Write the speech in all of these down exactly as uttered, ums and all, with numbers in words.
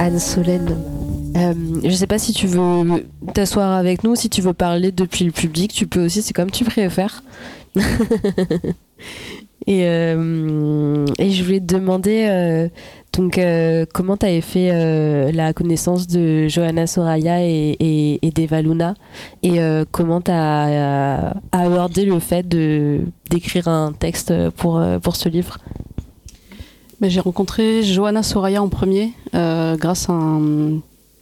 Anne-Solène. Euh, je sais pas si tu veux t'asseoir avec nous, si tu veux parler depuis le public, tu peux aussi, c'est comme tu préfères. et, euh, et je voulais te demander euh, donc, euh, comment tu avais fait euh, la connaissance de Johanna Soraya et, et, et d'Eva Luna, et euh, comment tu as euh, abordé le fait de, d'écrire un texte pour, pour ce livre. Mais j'ai rencontré Johanna Soraya en premier euh, grâce à un,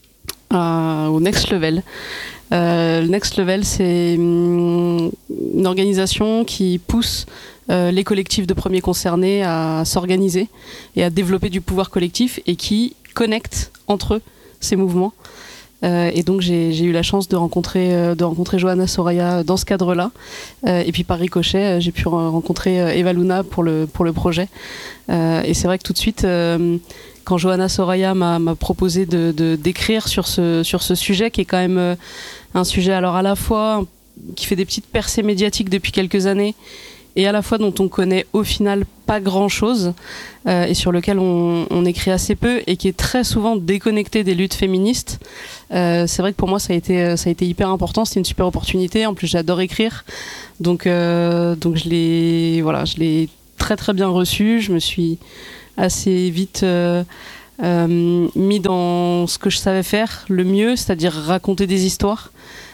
à, au Next Level. Euh, le Next Level, c'est une organisation qui pousse euh, les collectifs de premiers concernés à s'organiser et à développer du pouvoir collectif et qui connecte entre eux ces mouvements. Euh, et donc j'ai, j'ai eu la chance de rencontrer, euh, de rencontrer Johanna Soraya dans ce cadre-là. Euh, et puis par ricochet, euh, j'ai pu rencontrer euh, Eva Luna pour le, pour le projet. Euh, et c'est vrai que tout de suite, euh, quand Johanna Soraya m'a, m'a proposé de, de, d'écrire sur ce, sur ce sujet, qui est quand même euh, un sujet alors à la fois qui fait des petites percées médiatiques depuis quelques années, et à la fois dont on connaît au final pas grand-chose, euh, et sur lequel on, on écrit assez peu, et qui est très souvent déconnecté des luttes féministes. Euh, c'est vrai que pour moi ça a été, ça a été hyper important, c'était une super opportunité, en plus j'adore écrire, donc, euh, donc je l'ai, voilà, je l'ai très très bien reçu, je me suis assez vite euh, euh, mis dans ce que je savais faire le mieux, c'est-à-dire raconter des histoires.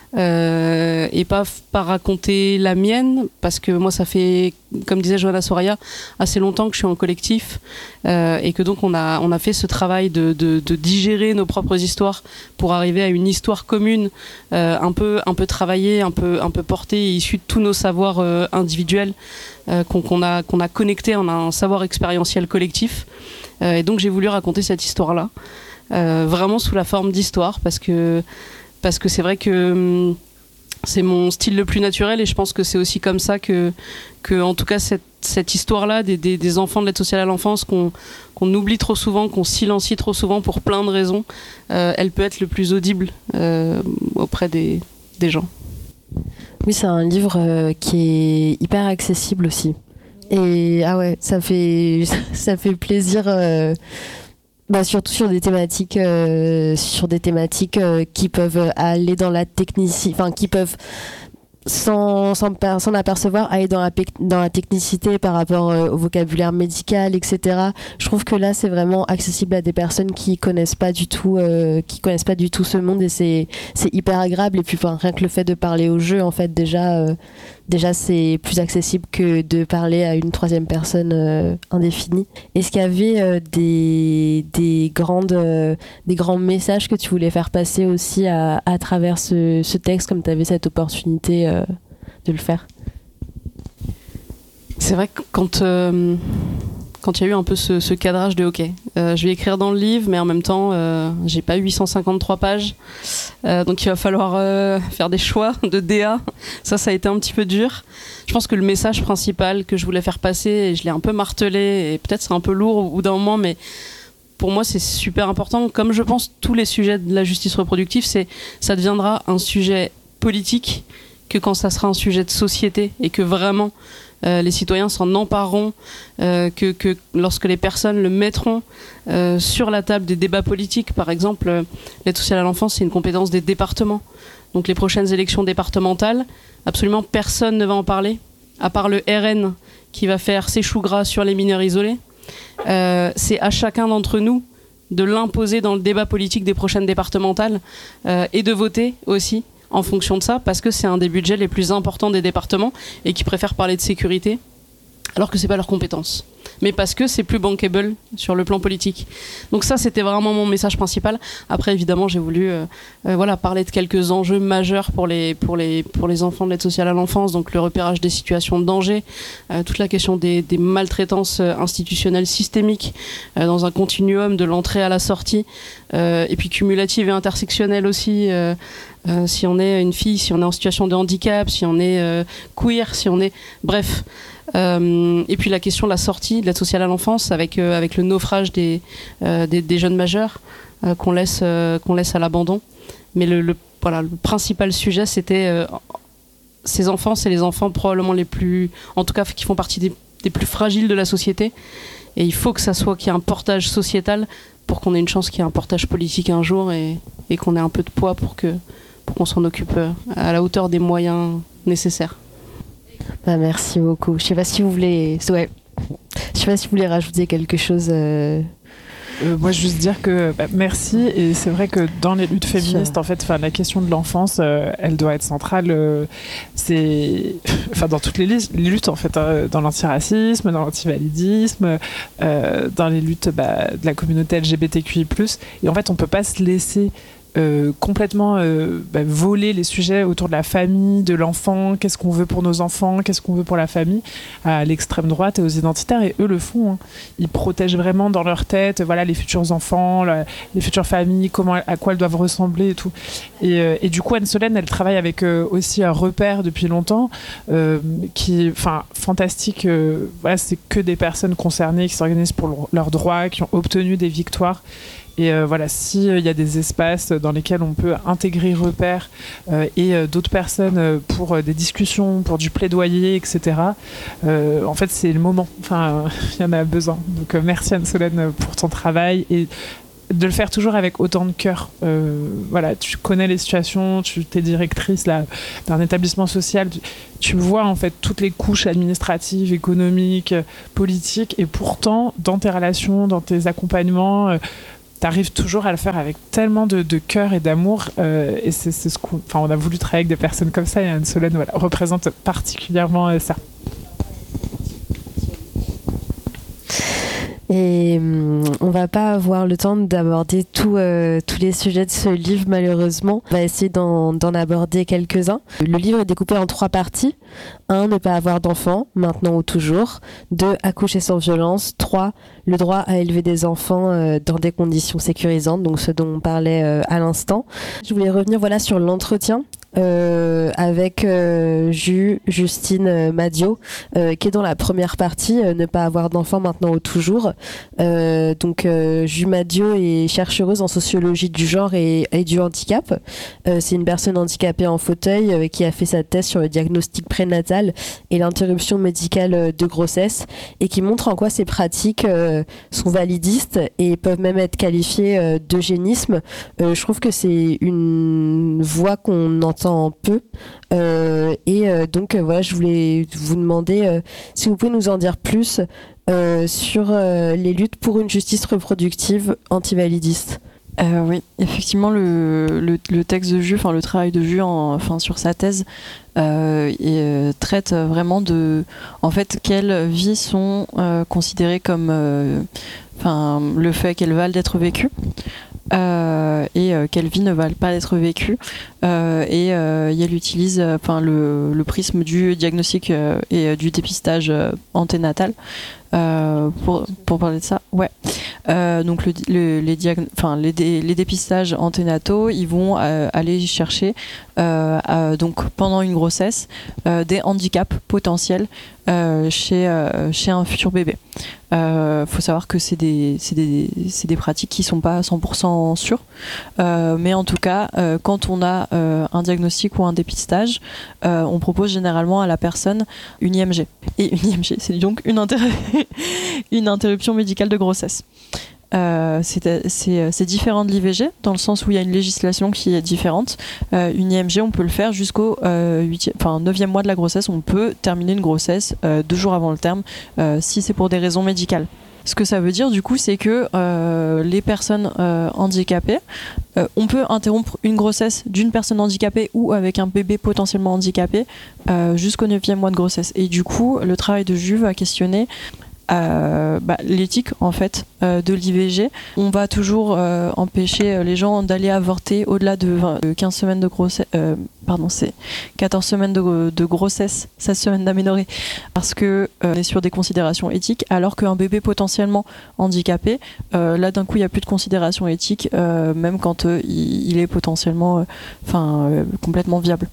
Euh, et pas, pas raconter la mienne, parce que moi ça fait, comme disait Johanna Soraya, assez longtemps que je suis en collectif, euh, et que donc on a, on a fait ce travail de, de, de digérer nos propres histoires pour arriver à une histoire commune, euh, un peu, un peu travaillée, un peu, un peu portée, issue de tous nos savoirs euh, individuels euh, qu'on, qu'on, a, qu'on a connectés en un savoir expérientiel collectif. Euh, et donc j'ai voulu raconter cette histoire-là, euh, vraiment sous la forme d'histoire, parce que parce que c'est vrai que hum, c'est mon style le plus naturel, et je pense que c'est aussi comme ça que, que en tout cas, cette, cette histoire-là des, des, des enfants de l'aide sociale à l'enfance qu'on, qu'on oublie trop souvent, qu'on silencie trop souvent pour plein de raisons, euh, elle peut être le plus audible euh, auprès des, des gens. Oui, c'est un livre euh, qui est hyper accessible aussi. Et ah ouais, ça fait, ça fait plaisir... Euh Bah surtout sur des thématiques euh, sur des thématiques euh, qui peuvent aller dans la technicité, enfin qui peuvent sans sans s'en apercevoir aller dans la dans la technicité par rapport euh, au vocabulaire médical, et cetera. Je trouve que là c'est vraiment accessible à des personnes qui connaissent pas du tout euh, qui connaissent pas du tout ce monde, et c'est c'est hyper agréable. Et puis enfin, rien que le fait de parler au jeu, en fait, déjà euh, déjà c'est plus accessible que de parler à une troisième personne euh, indéfinie. Est-ce qu'il y avait euh, des des grandes euh, des grands messages que tu voulais faire passer aussi à à travers ce ce texte, comme tu avais cette opportunité euh, de le faire? C'est vrai que quand euh, quand il y a eu un peu ce, ce cadrage de OK, euh, je vais écrire dans le livre, mais en même temps euh, j'ai pas huit cent cinquante-trois pages, euh, donc il va falloir euh, faire des choix de D A. Ça ça a été un petit peu dur. Je pense que le message principal que je voulais faire passer, et je l'ai un peu martelé, et peut-être c'est un peu lourd au bout d'un moment, mais pour moi c'est super important. Comme je pense tous les sujets de la justice reproductive, c'est, ça deviendra un sujet politique que quand ça sera un sujet de société, et que vraiment euh, les citoyens s'en empareront, euh, que, que lorsque les personnes le mettront euh, sur la table des débats politiques. Par exemple, euh, l'aide sociale à l'enfance, c'est une compétence des départements. Donc les prochaines élections départementales, absolument personne ne va en parler, à part le R N qui va faire ses choux gras sur les mineurs isolés. Euh, c'est à chacun d'entre nous de l'imposer dans le débat politique des prochaines départementales, euh, et de voter aussi en fonction de ça, parce que c'est un des budgets les plus importants des départements, et qui préfèrent parler de sécurité alors que c'est pas leur compétence, mais parce que c'est plus bankable sur le plan politique. Donc ça, c'était vraiment mon message principal. Après, évidemment, j'ai voulu euh, euh, voilà, parler de quelques enjeux majeurs pour les, pour les, pour les enfants de l'aide sociale à l'enfance, donc le repérage des situations de danger, euh, toute la question des, des maltraitances institutionnelles systémiques euh, dans un continuum de l'entrée à la sortie, euh, et puis cumulative et intersectionnelle aussi, euh, euh, si on est une fille, si on est en situation de handicap, si on est euh, queer, si on est... Bref... Euh, et puis la question de la sortie de l'aide sociale à l'enfance avec, euh, avec le naufrage des, euh, des, des jeunes majeurs euh, qu'on laisse, euh, qu'on laisse à l'abandon. Mais le, le, voilà, le principal sujet, c'était euh, ces enfants, c'est les enfants probablement les plus, en tout cas qui font partie des, des plus fragiles de la société. Et il faut que ça soit qu'il y ait un portage sociétal pour qu'on ait une chance qu'il y ait un portage politique un jour et, et qu'on ait un peu de poids pour que pour qu'on s'en occupe à la hauteur des moyens nécessaires. Bah, merci beaucoup. Je sais pas si vous voulez, ouais. Je sais pas si vous voulez rajouter quelque chose. Euh... Euh, moi, juste dire que bah, merci. Et c'est vrai que dans les luttes féministes, en fait, la question de l'enfance, euh, elle doit être centrale. Euh, c'est, enfin, dans toutes les, li- les luttes, en fait, hein, dans l'antiracisme, dans l'antivalidisme, euh, dans les luttes bah, de la communauté L G B T Q I plus. Et en fait, on peut pas se laisser Euh, complètement euh, bah, voler les sujets autour de la famille, de l'enfant, qu'est-ce qu'on veut pour nos enfants, qu'est-ce qu'on veut pour la famille, à l'extrême droite et aux identitaires, et eux le font. Hein. Ils protègent vraiment dans leur tête voilà, les futurs enfants, la, les futures familles, comment, à quoi elles doivent ressembler et tout. Et, euh, et du coup, Anne Solène, elle travaille avec euh, aussi un repère depuis longtemps, euh, qui est fantastique. Euh, voilà, c'est que des personnes concernées qui s'organisent pour le, leurs droits, qui ont obtenu des victoires. Et euh, voilà, s'il euh, y a des espaces dans lesquels on peut intégrer Repères euh, et euh, d'autres personnes euh, pour euh, des discussions, pour du plaidoyer, et cetera, euh, en fait, c'est le moment. Enfin, il y en a besoin. Donc, euh, merci Anne-Solène pour ton travail et de le faire toujours avec autant de cœur. Euh, voilà, tu connais les situations, tu es directrice là, d'un établissement social, tu, tu vois en fait toutes les couches administratives, économiques, politiques, et pourtant, dans tes relations, dans tes accompagnements, euh, t'arrives toujours à le faire avec tellement de, de cœur et d'amour, euh, et c'est, c'est ce qu'on, enfin, on a voulu travailler avec des personnes comme ça, et Anne Solène voilà, représente particulièrement euh, ça. Et hum, on va pas avoir le temps d'aborder tout, euh, tous les sujets de ce livre, malheureusement. On va essayer d'en, d'en aborder quelques-uns. Le livre est découpé en trois parties. un. Ne pas avoir d'enfants, maintenant ou toujours. deux. Accoucher sans violence. trois. Le droit à élever des enfants euh, dans des conditions sécurisantes, donc ce dont on parlait euh, à l'instant. Je voulais revenir voilà, sur l'entretien Euh, avec euh, Ju, Justine euh, Madio, euh, qui est dans la première partie, euh, ne pas avoir d'enfant maintenant ou toujours. Euh, donc euh, Ju Madio est chercheuse en sociologie du genre et, et du handicap. Euh, c'est une personne handicapée en fauteuil euh, qui a fait sa thèse sur le diagnostic prénatal et l'interruption médicale de grossesse, et qui montre en quoi ces pratiques euh, sont validistes et peuvent même être qualifiées euh, d'eugénisme. Euh, je trouve que c'est une voix qu'on entend peu euh, et euh, donc euh, voilà, je voulais vous demander euh, si vous pouvez nous en dire plus euh, sur euh, les luttes pour une justice reproductive antivalidiste. Euh, oui, effectivement, le, le, le texte de Ju, enfin le travail de Ju, en, enfin sur sa thèse, euh, et, euh, traite vraiment de, en fait, quelles vies sont euh, considérées comme, enfin, euh, le fait qu'elles valent d'être vécues. Euh, et euh, quelles vies ne valent pas être vécues, euh, et, euh, et elle utilise enfin le, le prisme du diagnostic euh, et euh, du dépistage euh, anténatal euh, pour, pour parler de ça. Ouais. Euh, donc le, le, les, diagn- enfin, les, dé- les dépistages anténataux, ils vont euh, aller chercher euh, euh, donc pendant une grossesse euh, des handicaps potentiels euh, chez, euh, chez un futur bébé. Il euh, faut savoir que c'est des, c'est des, c'est des pratiques qui ne sont pas cent pour cent sûres, euh, mais en tout cas, euh, quand on a euh, un diagnostic ou un dépistage, euh, on propose généralement à la personne une I M G. Et une I M G, c'est donc une, inter- une interruption médicale de grossesse. Euh, c'est, c'est, c'est différent de l'I V G dans le sens où il y a une législation qui est différente. Euh, une I M G, on peut le faire jusqu'au euh, huitième, enfin, neuvième mois de la grossesse. On peut terminer une grossesse euh, deux jours avant le terme euh, si c'est pour des raisons médicales. Ce que ça veut dire du coup, c'est que euh, les personnes euh, handicapées, euh, on peut interrompre une grossesse d'une personne handicapée ou avec un bébé potentiellement handicapé euh, jusqu'au neuvième mois de grossesse. Et du coup, le travail de Ju va questionner Euh, bah, l'éthique en fait euh, de l'I V G. On va toujours euh, empêcher les gens d'aller avorter au-delà de, vingt, de quinze semaines de grossesse, euh, pardon, c'est quatorze semaines de, de grossesse, seize semaines d'aménorrhée, parce que euh, on est sur des considérations éthiques, alors qu'un bébé potentiellement handicapé, euh, là d'un coup il n'y a plus de considération éthique, euh, même quand euh, il, il est potentiellement, enfin, euh, euh, complètement viable.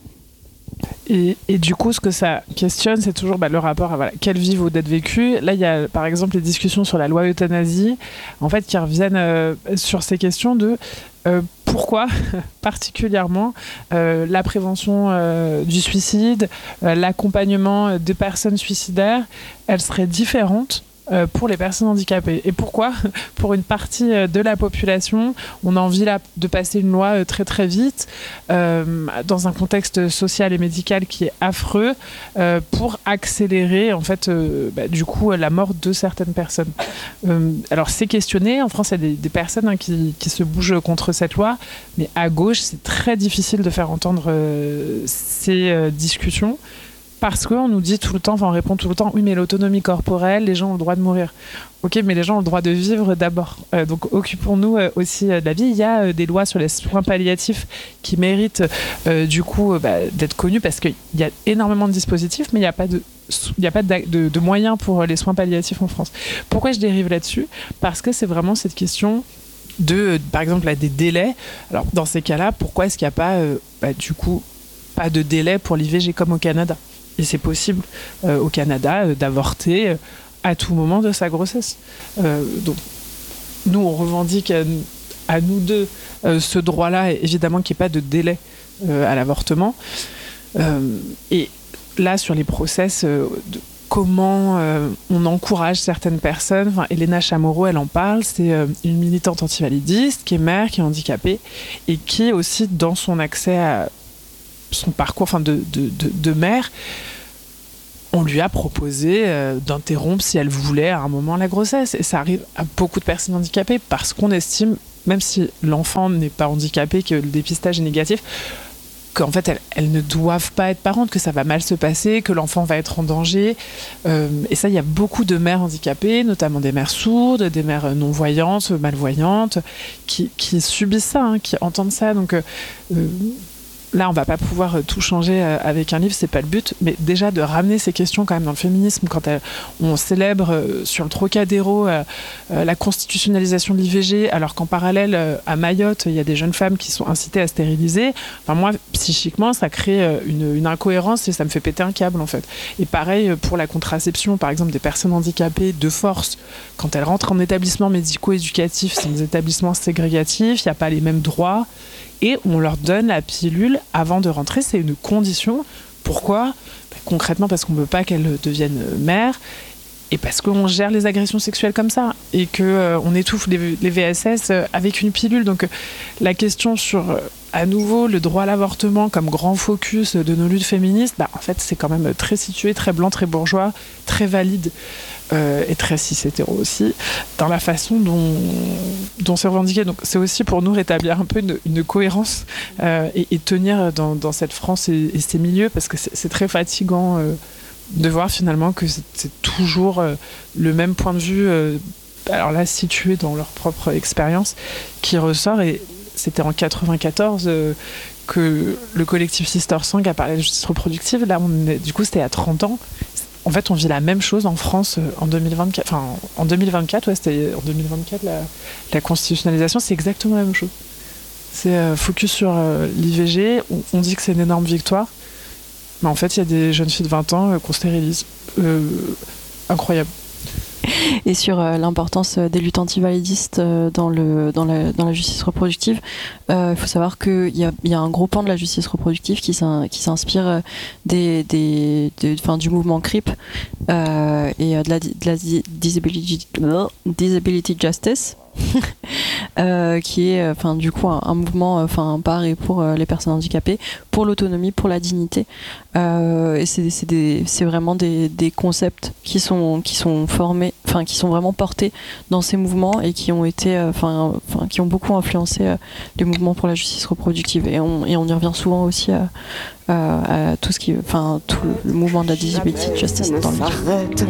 Et, et du coup, ce que ça questionne, c'est toujours bah, le rapport à voilà, quelle vie vaut d'être vécue. Là, il y a par exemple les discussions sur la loi euthanasie, en fait, qui reviennent euh, sur ces questions de euh, pourquoi, particulièrement, euh, la prévention euh, du suicide, euh, l'accompagnement des personnes suicidaires, elle serait différente euh, pour les personnes handicapées. Et pourquoi ? Pour une partie de la population, on a envie là, de passer une loi euh, très très vite, euh, dans un contexte social et médical qui est affreux, euh, pour accélérer en fait, euh, bah, du coup, la mort de certaines personnes. Euh, alors c'est questionné, en France il y a des, des personnes hein, qui, qui se bougent contre cette loi, mais à gauche c'est très difficile de faire entendre euh, ces euh, discussions, parce qu'on nous dit tout le temps, enfin on répond tout le temps, oui mais l'autonomie corporelle, les gens ont le droit de mourir. Ok, mais les gens ont le droit de vivre d'abord. Euh, donc occupons-nous euh, aussi euh, de la vie. Il y a euh, des lois sur les soins palliatifs qui méritent euh, du coup euh, bah, d'être connues, parce qu'il y a énormément de dispositifs, mais il n'y a pas de il n'y a pas de, de, de moyens pour les soins palliatifs en France. Pourquoi je dérive là-dessus ? Parce que c'est vraiment cette question de, par exemple, là, des délais. Alors dans ces cas-là, pourquoi est-ce qu'il n'y a pas euh, bah, du coup pas de délai pour l'I V G comme au Canada ? Et c'est possible euh, au Canada euh, d'avorter euh, à tout moment de sa grossesse. Euh, donc, nous, on revendique à, à nous deux euh, ce droit-là, évidemment qu'il n'y ait pas de délai euh, à l'avortement. Euh, et là, sur les process, euh, de comment euh, on encourage certaines personnes, enfin, Elena Chamorro, elle en parle, c'est euh, une militante antivalidiste qui est mère, qui est handicapée, et qui aussi, dans son accès à son parcours enfin de, de, de, de mère, on lui a proposé euh, d'interrompre si elle voulait à un moment la grossesse. Et ça arrive à beaucoup de personnes handicapées, parce qu'on estime, même si l'enfant n'est pas handicapé, que le dépistage est négatif, qu'en fait elles, elles ne doivent pas être parentes, que ça va mal se passer, que l'enfant va être en danger. Euh, et ça, il y a beaucoup de mères handicapées, notamment des mères sourdes, des mères non-voyantes, malvoyantes, qui, qui subissent ça, hein, qui entendent ça. Donc euh, là, on va pas pouvoir tout changer avec un livre, c'est pas le but, mais déjà de ramener ces questions quand même dans le féminisme, quand elle, on célèbre sur le Trocadéro euh, la constitutionnalisation de l'I V G, alors qu'en parallèle, à Mayotte, il y a des jeunes femmes qui sont incitées à stériliser. Enfin, moi, psychiquement, ça crée une, une incohérence et ça me fait péter un câble, en fait. Et pareil pour la contraception, par exemple, des personnes handicapées de force, quand elles rentrent en établissement médico-éducatif, c'est des établissements ségrégatifs, il n'y a pas les mêmes droits. Et on leur donne la pilule avant de rentrer, c'est une condition. Pourquoi ? Ben, concrètement, parce qu'on ne veut pas qu'elles deviennent mères, et parce qu'on gère les agressions sexuelles comme ça, et qu'on euh, étouffe les, les V S S avec une pilule. Donc euh, la question sur, euh, à nouveau, le droit à l'avortement comme grand focus de nos luttes féministes, bah, en fait, c'est quand même très situé, très blanc, très bourgeois, très valide. Euh, et très cis-hétéro aussi, dans la façon dont, dont c'est revendiqué. Donc c'est aussi pour nous rétablir un peu une, une cohérence euh, et, et tenir dans, dans cette France et, et ces milieux, parce que c'est, c'est très fatigant euh, de voir finalement que c'est, c'est toujours euh, le même point de vue, euh, alors là situé dans leur propre expérience, qui ressort. Et c'était en quatre-vingt-quatorze euh, que le collectif Sister Sang a parlé de justice reproductive. Là, on est, du coup, c'était à trente ans. En fait, on vit la même chose en France en deux mille vingt-quatre. Enfin, en deux mille vingt-quatre, ouais, c'était en deux mille vingt-quatre, la, la constitutionnalisation, c'est exactement la même chose. C'est euh, focus sur euh, l'I V G. On, on dit que c'est une énorme victoire. Mais en fait, il y a des jeunes filles de vingt ans euh, qu'on stérilise. Euh, incroyable. Et sur euh, l'importance des luttes antivalidistes euh, dans, le, dans, la, dans la justice reproductive, il euh, faut savoir qu'il y a, y a un gros pan de la justice reproductive qui, s'in, qui s'inspire des, des, des, du mouvement C R I P euh, et de la, de la disability, disability Justice. euh, qui est enfin du coup un, un mouvement enfin par et pour euh, les personnes handicapées, pour l'autonomie, pour la dignité, euh, et c'est, c'est, des, c'est vraiment des, des concepts qui sont qui sont formés, enfin qui sont vraiment portés dans ces mouvements et qui ont été enfin euh, qui ont beaucoup influencé euh, les mouvements pour la justice reproductive, et on et on y revient souvent aussi à, à, à tout ce qui enfin tout le mouvement de la disability justice dans le livre.